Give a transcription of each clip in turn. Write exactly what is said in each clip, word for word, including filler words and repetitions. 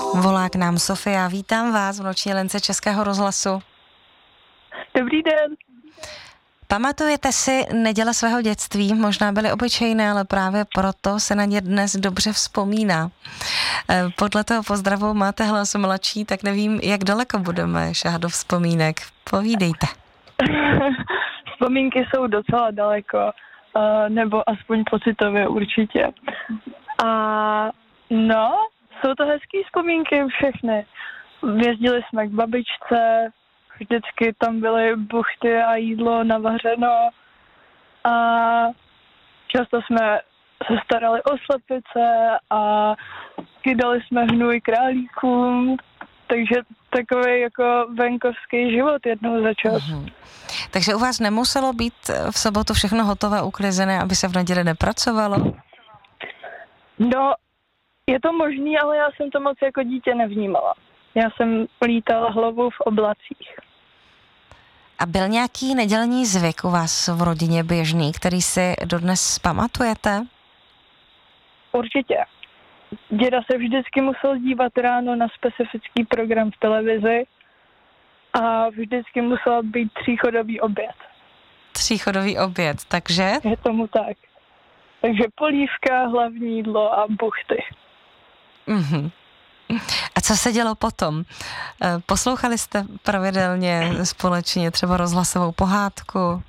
Volá k nám Sofia. Vítám vás v noční lince Českého rozhlasu. Dobrý den. Pamatujete si neděle svého dětství? Možná byly obyčejné, ale právě proto se na ně dnes dobře vzpomíná. Podle toho pozdravu máte hlas mladší, tak nevím, jak daleko budeme šahat do vzpomínek. Povídejte. Vzpomínky jsou docela daleko, nebo aspoň pocitově určitě. A no, jsou to hezký vzpomínky všechny. Jezdili jsme k babičce, vždycky tam byly buchty a jídlo navařeno a často jsme se starali o slepice a kydali jsme hnůj králíkům, takže takový jako venkovský život jednou za čas. Mm-hmm. Takže u vás nemuselo být v sobotu všechno hotové, uklizené, aby se v neděli nepracovalo? No, je to možný, ale já jsem to moc jako dítě nevnímala. Já jsem lítala hlavou v oblacích. A byl nějaký nedělní zvyk u vás v rodině běžný, který si dodnes pamatujete? Určitě. Děda se vždycky musel dívat ráno na specifický program v televizi a vždycky musel být tříchodový oběd. Tříchodový oběd, takže? Je tomu tak. Takže polívka, hlavní jídlo a buchty. Mhm. A co se dělo potom? Poslouchali jste pravidelně společně třeba rozhlasovou pohádku?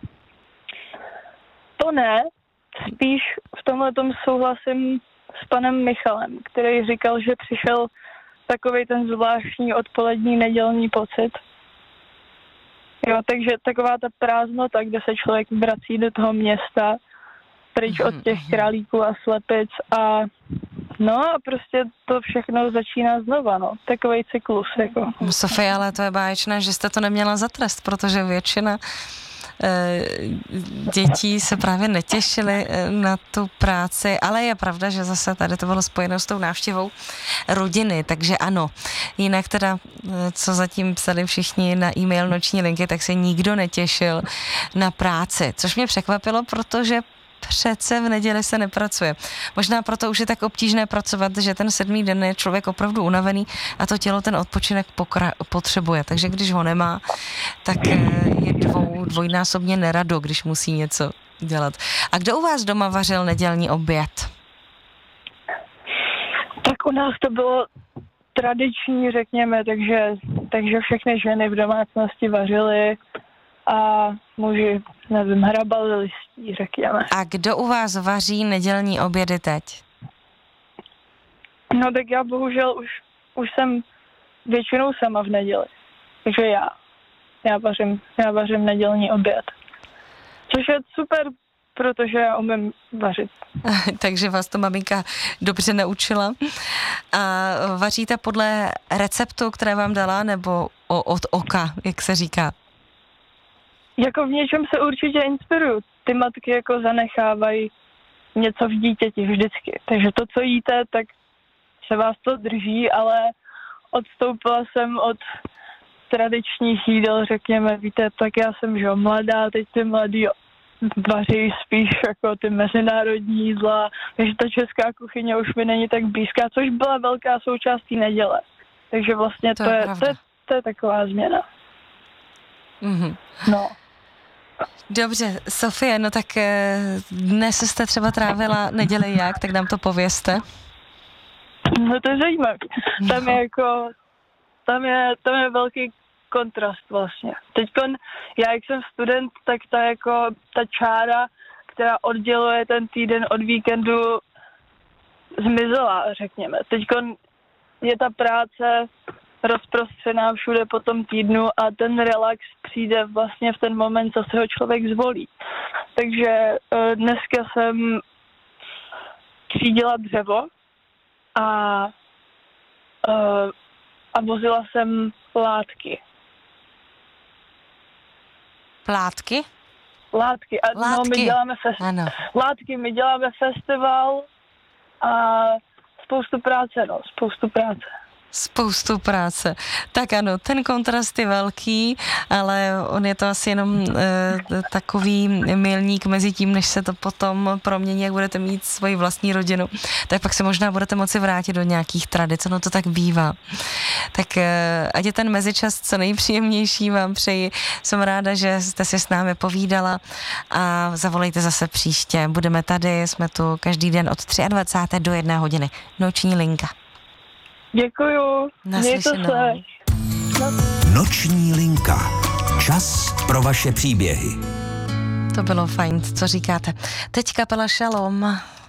To ne, spíš v tomhletom souhlasím s panem Michalem, který říkal, že přišel takovej ten zvláštní odpolední nedělní pocit. Jo, takže taková ta prázdnota, kde se člověk vrací do toho města, pryč od těch králíků a slepic a no a prostě to všechno začíná znova, no. Takovej cyklus, jako. Sofie, ale to je báječné, že jste to neměla za trest, protože většina e, dětí se právě netěšily na tu práci, ale je pravda, že zase tady to bylo spojeno s tou návštěvou rodiny, takže ano. Jinak teda, co zatím psali všichni na e-mail Noční linky, tak se nikdo netěšil na práci, což mě překvapilo, protože přece v neděli se nepracuje. Možná proto už je tak obtížné pracovat, že ten sedmý den je člověk opravdu unavený a to tělo ten odpočinek pokra- potřebuje. Takže když ho nemá, tak je dvou, dvojnásobně nerado, když musí něco dělat. A kdo u vás doma vařil nedělní oběd? Tak u nás to bylo tradiční, řekněme, takže, takže všechny ženy v domácnosti vařily a muži, nevím, hrabali listí, řekněme. A kdo u vás vaří nedělní obědy teď? No tak já bohužel už, už jsem většinou sama v neděli. Takže já. Já vařím, já vařím nedělní oběd. Což je super, protože já umím vařit. Takže vás to maminka dobře naučila. A vaříte podle receptu, které vám dala, nebo od oka, jak se říká? Jako v něčem se určitě inspiruju. Ty matky jako zanechávají něco v dítěti vždycky. Takže to, co jíte, tak se vás to drží, ale odstoupila jsem od tradičních jídel, řekněme, víte, tak já jsem, že mladá, teď ty mladí vaří spíš jako ty mezinárodní jídla, takže ta česká kuchyně už mi není tak blízká, což byla velká součást té neděle. Takže vlastně to, to, je, to, je, to je taková změna. Mm-hmm. No. Dobře, Sofie, no tak dnes jste třeba trávila neděli jak, tak nám to povězte. No to je zajímavé. Tam je jako, tam je, tam je velký kontrast vlastně. Teďkon, já jak jsem student, tak ta jako, ta čára, která odděluje ten týden od víkendu, zmizela, řekněme. Teďkon je ta práce rozprostřená všude po tom týdnu a ten relax přijde vlastně v ten moment, co se ho člověk zvolí. Takže uh, dneska jsem třídila dřevo a, uh, a vozila jsem látky. Látky? Látky. A látky. No, my děláme festival. Látky, my děláme festival a spoustu práce, no, spoustu práce. Spoustu práce. Tak ano, ten kontrast je velký, ale on je to asi jenom e, takový milník mezi tím, než se to potom promění, jak budete mít svoji vlastní rodinu. Tak pak se možná budete moci vrátit do nějakých tradic, no to tak bývá. Tak e, ať je ten mezičas co nejpříjemnější, vám přeji. Jsem ráda, že jste si s námi povídala a zavolejte zase příště. Budeme tady, jsme tu každý den od dvacáté třetí do jedné hodiny. Noční linka. Děkuju. Mějte se. Noční linka. Čas pro vaše příběhy. To bylo fajn, co říkáte. Teď kapela Šalom.